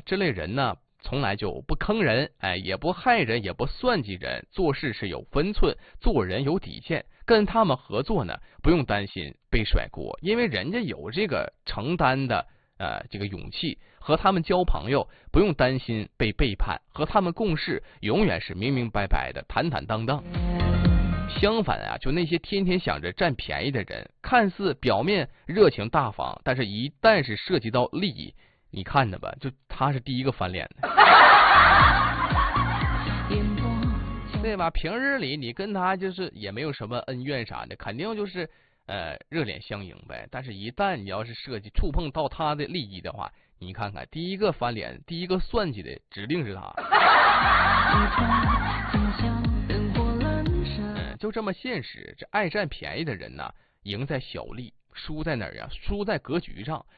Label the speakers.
Speaker 1: 这类人呢，从来就不坑人，也不害人，也不算计人，做事是有分寸，做人有底线。跟他们合作呢，不用担心被甩锅，因为人家有这个承担的这个勇气。和他们交朋友，不用担心被背叛，和他们共事，永远是明明白白的，坦坦荡荡。相反啊，就那些天天想着占便宜的人，看似表面热情大方，但是一旦是涉及到利益，你看着吧，就他是第一个翻脸的。对吧？平日里你跟他就是也没有什么恩怨啥的，肯定就是热脸相迎呗。但是，一旦你要是涉及触碰到他的利益的话，你看看第一个翻脸、第一个算计的，指定是他。就这么现实。这爱占便宜的人呢，赢在小利，输在哪儿呀？输在格局上。